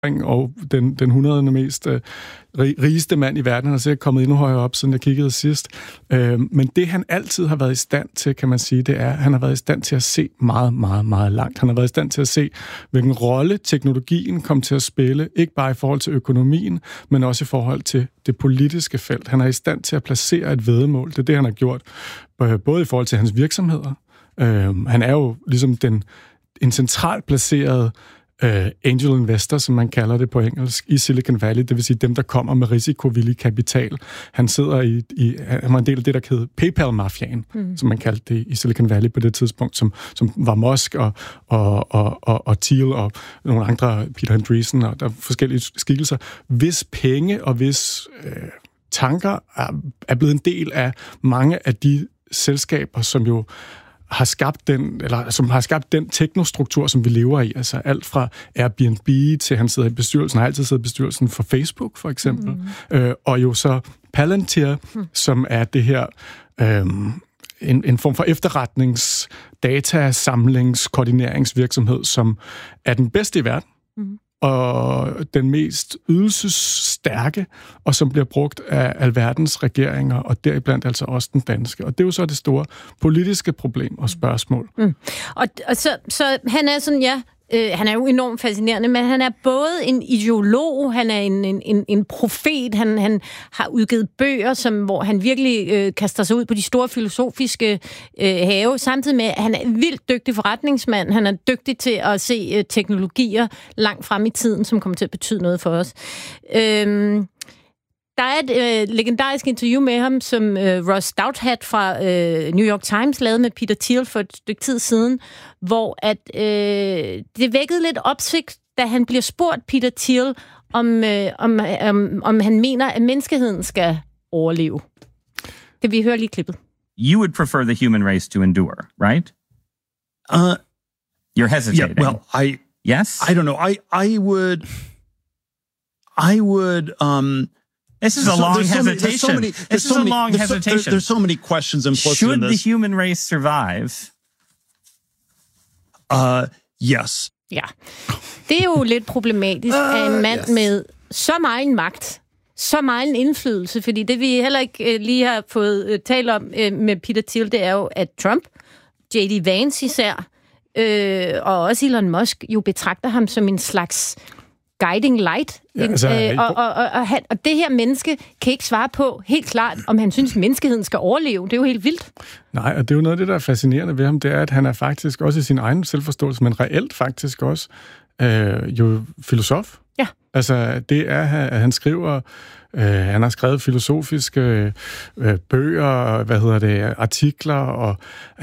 og den 100. mest rigeste mand i verden. Han er sikkert kommet endnu højere op, siden jeg kiggede sidst. Men det, han altid har været i stand til, kan man sige, det er, at han har været i stand til at se meget, meget, meget langt. Han har været i stand til at se, hvilken rolle teknologien kom til at spille, ikke bare i forhold til økonomien, men også i forhold til det politiske felt. Han er i stand til at placere et væddemål. Det er det, han har gjort, både i forhold til hans virksomheder. Han er jo ligesom en centralt placeret angel investor, som man kalder det på engelsk, i Silicon Valley, det vil sige dem, der kommer med risikovillig kapital. Han sidder han var en del af det, der hed PayPal-mafiaen, som man kaldte det i Silicon Valley på det tidspunkt, som var Musk og Thiel og nogle andre, Peter Andreessen, og der er forskellige skikkelser. Hvis penge og hvis tanker er blevet en del af mange af de selskaber, som jo har skabt den teknostruktur, som vi lever i. Altså alt fra Airbnb til han sidder i bestyrelsen, har altid siddet i bestyrelsen for Facebook, for eksempel. Og jo så Palantir, som er det her en form for efterretnings-, datasamlings-, koordineringsvirksomhed, som er den bedste i verden. Og den mest ydelsesstærke, og som bliver brugt af alverdens regeringer, og deriblandt altså også den danske. Og det er jo så det store politiske problem og spørgsmål. Og så han er sådan, han er jo enormt fascinerende, men han er både en ideolog, han er en profet, han har udgivet bøger, hvor han virkelig kaster sig ud på de store filosofiske have, samtidig med, at han er en vildt dygtig forretningsmand. Han er dygtig til at se teknologier langt frem i tiden, som kommer til at betyde noget for os. Der er et legendarisk interview med ham, som Ross Douthat fra New York Times lavede med Peter Thiel for et stykke tid siden, hvor det vækkede lidt opsigt, da han bliver spurgt, Peter Thiel, om han mener, at menneskeheden skal overleve. Kan vi høre lige klippet? You would prefer the human race to endure, right? You're hesitating. Yeah, well, Yes? I don't know. I would. This is a long hesitation. This is a long hesitation. There's so many questions implicit in this. Should the human race survive? Yes. Ja. Det er jo lidt problematisk, at en mand med så meget magt, så meget indflydelse, fordi det vi heller ikke lige har fået talt om med Peter Thiel, det er jo, at Trump, J.D. Vance især, og også Elon Musk jo betragter ham som en slags guiding light. Ja, altså, og det her menneske kan ikke svare på helt klart, om han synes, menneskeheden skal overleve. Det er jo helt vildt. Nej, og det er jo noget af det, der er fascinerende ved ham, det er, at han er faktisk også i sin egen selvforståelse, men reelt faktisk også jo filosof. Ja. Altså, det er, at han skriver... han har skrevet filosofiske bøger, artikler, og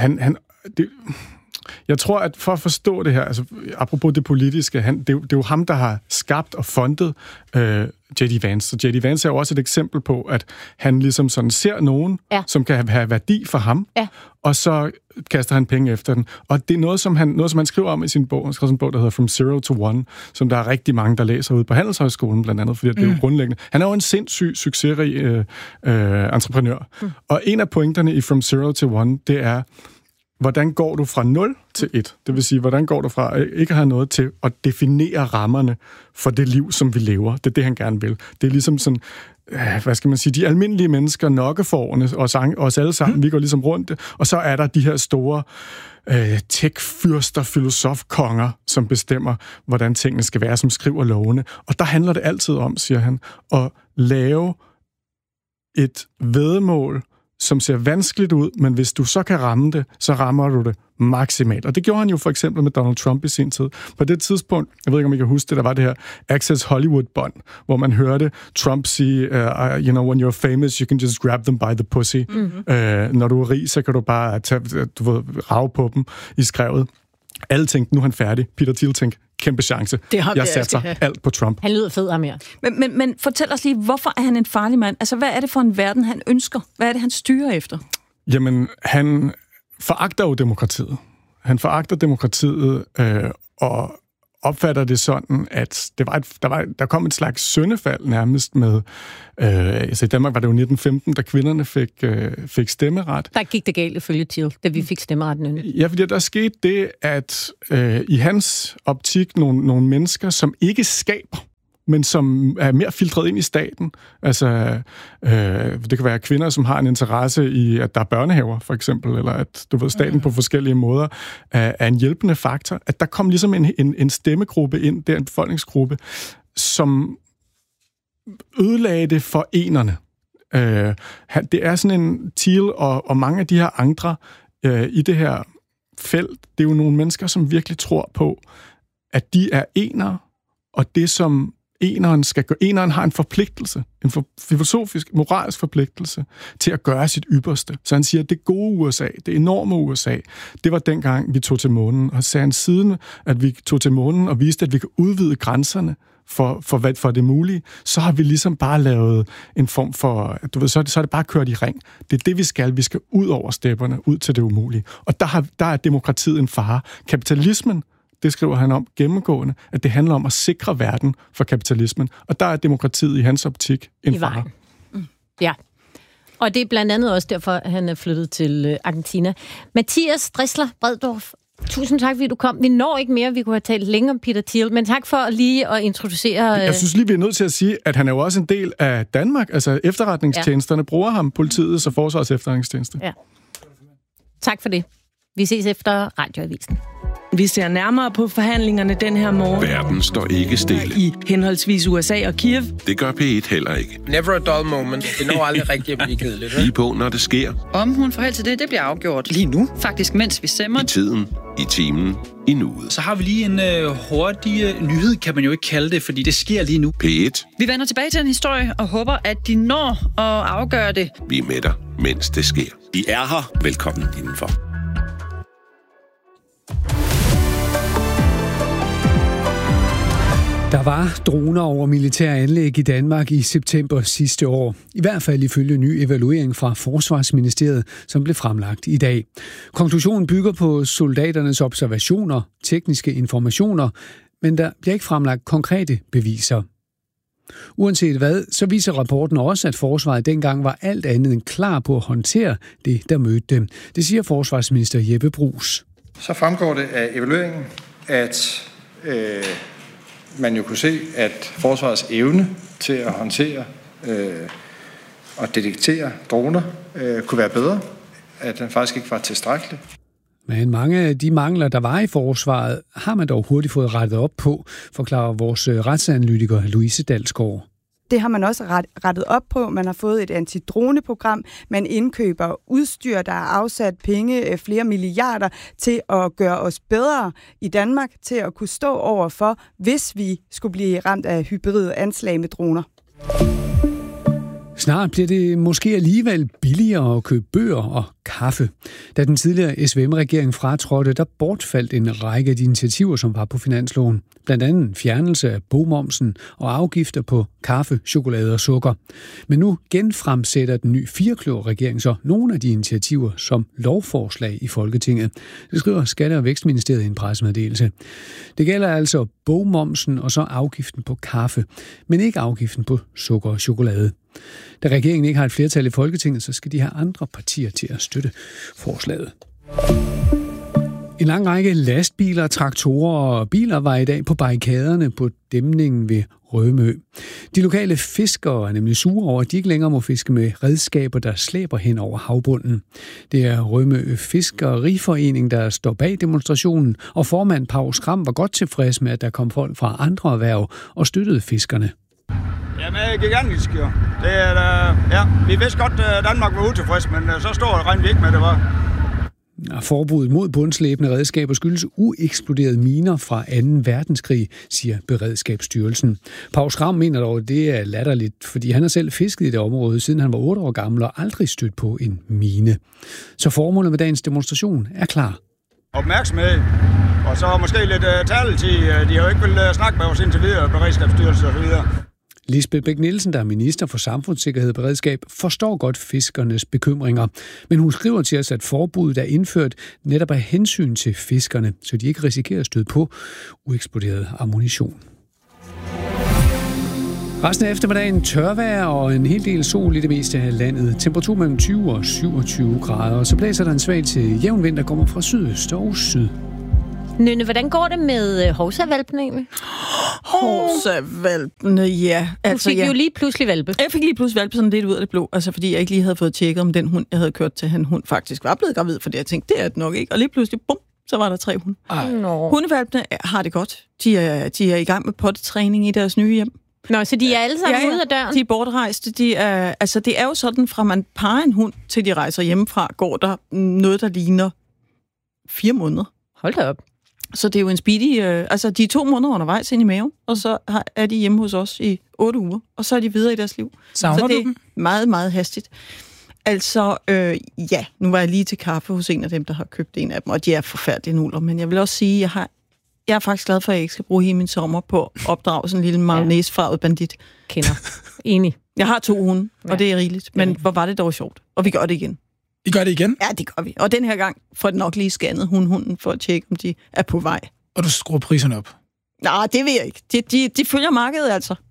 jeg tror, at for at forstå det her, altså apropos det politiske, det er jo ham, der har skabt og fundet J.D. Vance. Så J.D. Vance er jo også et eksempel på, at han ligesom sådan ser nogen, som kan have værdi for ham, og så kaster han penge efter den. Og det er noget, som han skriver om i sin bog. Han skriver en bog, der hedder From Zero to One, som der er rigtig mange, der læser ude på Handelshøjskolen blandt andet, fordi det er jo grundlæggende. Han er jo en sindssyg, succesrig entreprenør. Og en af pointerne i From Zero to One, det er, hvordan går du fra 0 til 1? Det vil sige, hvordan går du fra ikke at have noget til at definere rammerne for det liv, som vi lever? Det er det, han gerne vil. Det er ligesom sådan, hvad skal man sige, de almindelige mennesker, nokkeforerne, os alle sammen, vi går ligesom rundt, og så er der de her store tech-fyrster, filosofkonger, som bestemmer, hvordan tingene skal være, som skriver lovene. Og der handler det altid om, siger han, at lave et væddemål, som ser vanskeligt ud, men hvis du så kan ramme det, så rammer du det maksimalt. Og det gjorde han jo for eksempel med Donald Trump i sin tid. På det tidspunkt, jeg ved ikke, om I kan huske det, der var det her Access Hollywood-bånd, hvor man hørte Trump sige, when you're famous, you can just grab them by the pussy. Når du er rig, så kan du bare rage på dem i skrevet. Alle tænkte, nu er han færdig. Peter Thiel tænkte, kæmpe chance. Jeg satser alt på Trump. Han lyder fed af mere. Men fortæl os lige, hvorfor er han en farlig mand? Altså, hvad er det for en verden, han ønsker? Hvad er det, han styrer efter? Jamen, han foragter jo demokratiet. Han foragter demokratiet, og opfatter det sådan, at der kom et slags syndefald nærmest med... altså i Danmark var det jo 1915, da kvinderne fik stemmeret. Der gik det galt ifølge Thiel, da vi fik stemmeretten. Ja, fordi der skete det, at i hans optik nogle mennesker, som ikke skaber, men som er mere filtreret ind i staten. Altså, det kan være kvinder, som har en interesse i, at der er børnehaver, for eksempel, eller at staten på forskellige måder er en hjælpende faktor. At der kom ligesom en stemmegruppe ind, der en befolkningsgruppe, som ødelagde det for enerne. Det er sådan en Thiel og mange af de her andre i det her felt, det er jo nogle mennesker, som virkelig tror på, at de er enere, og det som eneren skal gøre. Eneren har en forpligtelse, en filosofisk, moralsk forpligtelse til at gøre sit ypperste. Så han siger, at det gode USA, det enorme USA, det var dengang, vi tog til månen. Og sagde han siden, at vi tog til månen og viste, at vi kan udvide grænserne for det mulige, så har vi ligesom bare lavet en form for, så er det bare kørt i ring. Det er det, vi skal. Vi skal ud over stepperne, ud til det umulige. Og der er demokratiet en fare. Kapitalismen, det skriver han om gennemgående, at det handler om at sikre verden for kapitalismen. Og der er demokratiet i hans optik en fare. Ja. Og det er blandt andet også derfor, at han er flyttet til Argentina. Mathias Dressler Breddorff, tusind tak, fordi du kom. Vi når ikke mere, vi kunne have talt længere om Peter Thiel, men tak for lige at introducere... Jeg synes lige, vi er nødt til at sige, at han er jo også en del af Danmark. Altså efterretningstjenesterne bruger ham, politiets og forsvars efterretningstjeneste. Ja. Tak for det. Vi ses efter Radioavisen. Vi ser nærmere på forhandlingerne den her morgen. Verden står ikke stille. I henholdsvis USA og Kiev. Det gør P1 heller ikke. Never a dull moment. Det når aldrig rigtig at blive kedeligt. Lige på, når det sker. Om hun får held til det bliver afgjort lige nu. Faktisk, mens vi stemmer. I tiden, i timen, i nuet. Så har vi lige en hurtig nyhed, kan man jo ikke kalde det, fordi det sker lige nu. P1. Vi vender tilbage til en historie og håber, at de når at afgøre det. Vi er med dig, mens det sker. I er her. Velkommen indenfor. Der var droner over militære anlæg i Danmark i september sidste år. I hvert fald ifølge ny evaluering fra Forsvarsministeriet, som blev fremlagt i dag. Konklusionen bygger på soldaternes observationer, tekniske informationer, men der bliver ikke fremlagt konkrete beviser. Uanset hvad, så viser rapporten også, at forsvaret dengang var alt andet end klar på at håndtere det, der mødte dem. Det siger forsvarsminister Jeppe Bruus. Så fremgår det af evalueringen, at man jo kunne se, at forsvarets evne til at håndtere og detektere droner kunne være bedre, at den faktisk ikke var tilstrækkelig. Men mange af de mangler, der var i forsvaret, har man dog hurtigt fået rettet op på, forklarer vores retsanalytiker Louise Dalsgaard. Det har man også rettet op på. Man har fået et antidroneprogram. Man indkøber udstyr, der er afsat penge, flere milliarder, til at gøre os bedre i Danmark, til at kunne stå overfor, hvis vi skulle blive ramt af hybride anslag med droner. Snart bliver det måske alligevel billigere at købe bøger og kaffe. Da den tidligere SVM-regering fratrådte, der bortfaldt en række af de initiativer, som var på finansloven. Blandt andet fjernelse af bogmomsen og afgifter på kaffe, chokolade og sukker. Men nu genfremsætter den nye firekløverregering så nogle af de initiativer som lovforslag i Folketinget. Det skriver Skatte- og Vækstministeriet i en pressemeddelelse. Det gælder altså bogmomsen og så afgiften på kaffe, men ikke afgiften på sukker og chokolade. Da regeringen ikke har et flertal i Folketinget, så skal de have andre partier til at støtte forslaget. En lang række lastbiler, traktorer og biler var i dag på barrikaderne på dæmningen ved Rømø. De lokale fiskere er nemlig sure over, at de ikke længere må fiske med redskaber, der slæber hen over havbunden. Det er Rømø Fiskeriforening, der står bag demonstrationen, og formand Paul Skram var godt tilfreds med, at der kom folk fra andre erhverv og støttede fiskerne. Jamen, det er gigantisk, jo. Det er, ja, vi vidste godt, at Danmark var utilfreds, men så står regner vi ikke med, det var. Forbuddet mod bundslæbende redskaber skyldes ueksploderede miner fra 2. verdenskrig, siger Beredskabsstyrelsen. Paul Skram mener dog, at det er latterligt, fordi han har selv fisket i det område, siden han var 8 år gammel og aldrig stødt på en mine. Så formålet med dagens demonstration er klar. Opmærksomhed, og så måske lidt taletid. De har jo ikke vil snakke med os indtil videre, Beredskabsstyrelsen og så videre. Lisbeth Bech-Nielsen, der er minister for samfundssikkerhed og beredskab, forstår godt fiskernes bekymringer. Men hun skriver til os, at forbuddet er indført netop af hensyn til fiskerne, så de ikke risikerer at støde på ueksploderet ammunition. Resten af eftermiddagen tørvejr og en hel del sol i det meste af landet. Temperatur mellem 20 og 27 grader, og så blæser der en svag til jævn vind, der kommer fra sydøst og syd. Nynne, hvordan går det med hovsavalpene egentlig? Hovsavalpene, ja. Altså, du fik jo lige pludselig valpe. Jeg fik lige pludselig valpe sådan lidt ud af det blå, altså fordi jeg ikke lige havde fået tjekket, om den hund, jeg havde kørt til, hund faktisk var blevet gravid, fordi jeg tænkte, det er det nok ikke. Og lige pludselig, bum, så var der 3 hunde. Hundevalpene har det godt. De er i gang med pottetræning i deres nye hjem. Nå, så de er alle sammen ude af døren? De er bortrejste. Det er jo sådan, fra man parer en hund, til de rejser hjemmefra, går der noget, der ligner 4 måneder. Hold da op. Så det er jo en speedy... de er 2 måneder undervejs ind i maven, og så er de hjemme hos os i 8 uger, og så er de videre i deres liv. Savner så det du dem? er meget, meget hastigt. Altså, nu var jeg lige til kaffe hos en af dem, der har købt en af dem, og de er forfærdelige nuller, men jeg vil også sige, jeg er faktisk glad for, at jeg ikke skal bruge hele min sommer på at opdrage sådan en lille mayonnaise-farvet bandit. Kender. Enig. Jeg har 2 hunde, og det er rigeligt, men hvor var det dog sjovt. Og vi gør det igen. I gør det igen? Ja, det gør vi. Og den her gang får det nok lige scannet hunden for at tjekke, om de er på vej. Og du skruer priserne op? Nej, det vil jeg ikke. De følger markedet altså.